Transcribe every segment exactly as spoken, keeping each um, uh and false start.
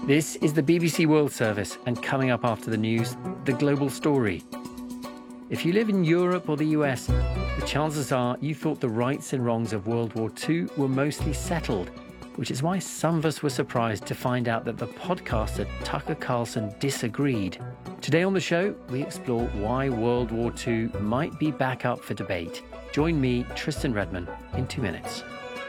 This is the B B C World Service, and coming up after the news, the global story. If you live in Europe or the U S, the chances are you thought the rights and wrongs of World War Two were mostly settled, which is why some of us were surprised to find out that the podcaster Tucker Carlson disagreed. Today on the show, we explore why World War Two might be back up for debate. Join me, Tristan Redman, in two minutes.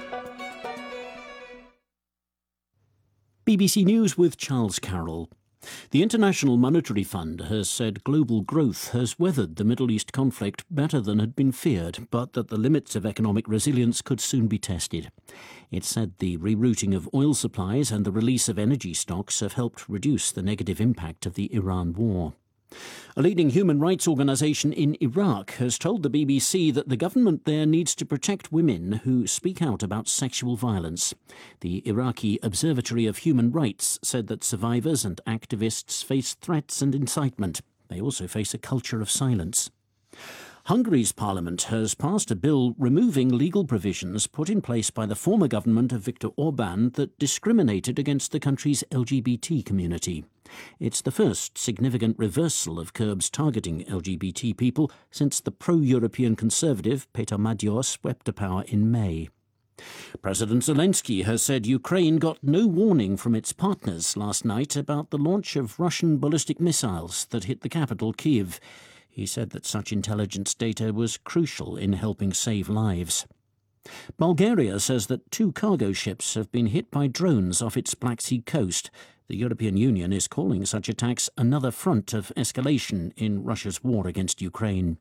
B B C News with Charles Carroll. The International Monetary Fund has said global growth has weathered the Middle East conflict better than had been feared, but that the limits of economic resilience could soon be tested. It said the rerouting of oil supplies and the release of energy stocks have helped reduce the negative impact of the Iran war. A leading human rights organisation in Iraq has told the B B C that the government there needs to protect women who speak out about sexual violence. The Iraqi Observatory of Human Rights said that survivors and activists face threats and incitement. They also face a culture of silence. Hungary's parliament has passed a bill removing legal provisions put in place by the former government of Viktor Orban that discriminated against the country's L G B T community. It's the first significant reversal of curbs targeting L G B T people since the pro-European conservative Peter Magyar swept to power in May. President Zelensky has said Ukraine got no warning from its partners last night about the launch of Russian ballistic missiles that hit the capital, Kyiv. He said that such intelligence data was crucial in helping save lives. Bulgaria says that two cargo ships have been hit by drones off its Black Sea coast. The European Union is calling such attacks another front of escalation in Russia's war against Ukraine.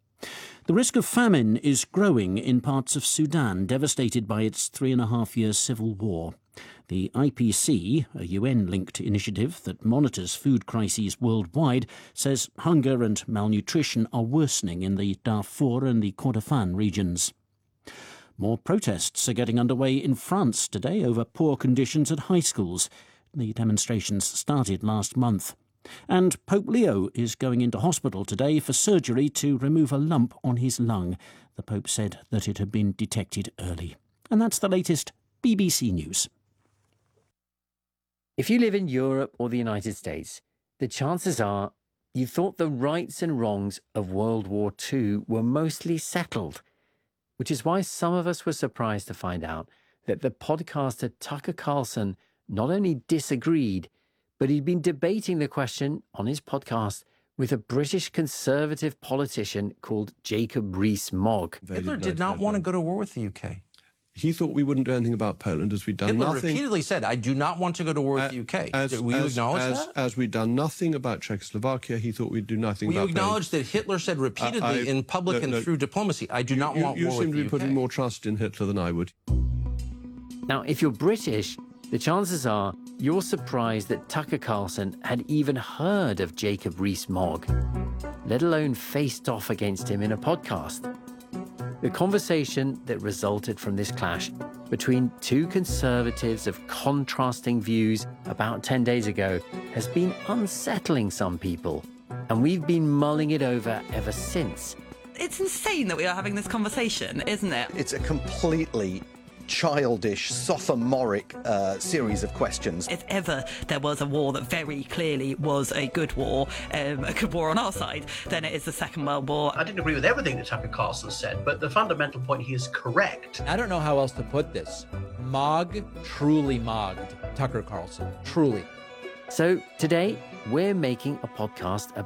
The risk of famine is growing in parts of Sudan, devastated by its three and a half year civil war. The I P C, a U N-linked initiative that monitors food crises worldwide, says hunger and malnutrition are worsening in the Darfur and the Kordofan regions. More protests are getting underway in France today over poor conditions at high schools. The demonstrations started last month. And Pope Leo is going into hospital today for surgery to remove a lump on his lung. The Pope said that it had been detected early. And that's the latest B B C News. If you live in Europe or the United States, the chances are you thought the rights and wrongs of World War Two were mostly settled, which is why some of us were surprised to find out that the podcaster Tucker Carlson not only disagreed, but he'd been debating the question on his podcast with a British Conservative politician called Jacob Rees-Mogg. Hitler did not want to go to war with the U K. He thought we wouldn't do anything about Poland, as we'd done Hitler nothing. repeatedly said, I do not want to go to war with uh, the U K. As, Will you as, acknowledge as, that? As we'd done nothing about Czechoslovakia, he thought we'd do nothing Will about you acknowledge Poland. that Hitler said repeatedly I, I, in public no, and no, through diplomacy, I do not you, want you war with the You seem to be U K. putting more trust in Hitler than I would. Now, if you're British, the chances are you're surprised that Tucker Carlson had even heard of Jacob Rees-Mogg, let alone faced off against him in a podcast. The conversation that resulted from this clash between two conservatives of contrasting views about ten days ago has been unsettling some people, and we've been mulling it over ever since. It's insane that we are having this conversation, isn't it? It's a completely childish, sophomoric uh, series of questions. If ever there was a war that very clearly was a good war, um, a good war on our side, then it is the Second World War. I didn't agree with everything that Tucker Carlson said, but the fundamental point he is correct. I don't know how else to put this. Mogg truly mogged Tucker Carlson. Truly. So today, we're making a podcast about